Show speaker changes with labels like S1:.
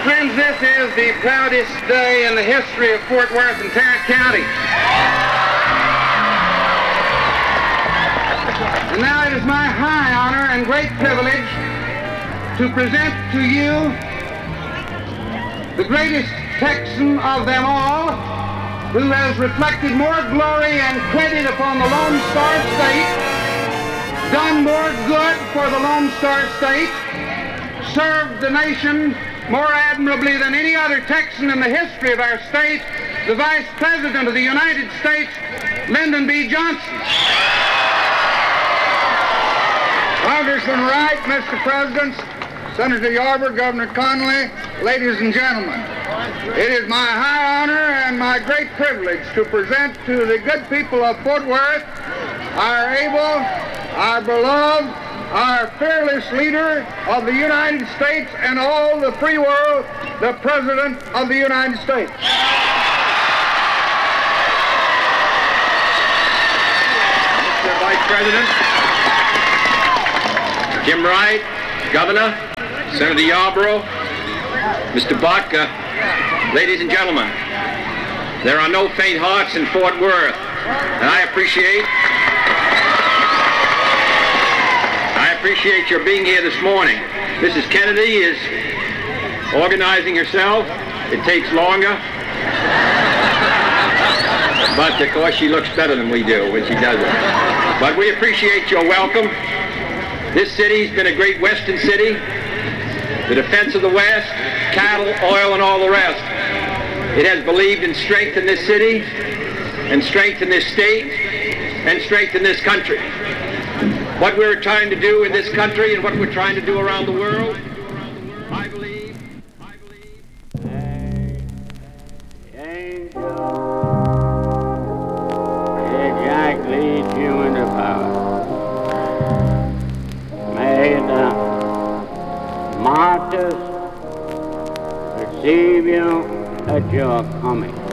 S1: Friends, this is the proudest day in the history of Fort Worth and Tarrant County. And now it is my high honor and great privilege to present to you the greatest Texan of them all, who has reflected more glory and credit upon the Lone Star State, done more good for the Lone Star State, served the nation more admirably than any other Texan in the history of our state, the Vice President of the United States, Lyndon B. Johnson. Congressman Wright, Mr. President, Senator Yarborough, Governor Connolly, ladies and gentlemen, it is my high honor and my great privilege to present to the good people of Fort Worth our able, our beloved, our fearless leader of the United States and all the free world, the President of the United States.
S2: Mr. Vice President, Jim Wright, Governor, Senator Yarborough, Mr. Buck, ladies and gentlemen, there are no faint hearts in Fort Worth, and I appreciate your being here this morning. Mrs. Kennedy is organizing herself. It takes longer, but of course she looks better than we do when she does it. But we appreciate your welcome. This city's been a great western city, the defense of the West, cattle, oil, and all the rest. It has believed in strength in this city, and strength in this state, and strength in this country. What we're trying to do in this country and what we're trying to do around the world, I believe.
S3: Angel, Jack leads you into power. May the martyrs receive you at your coming.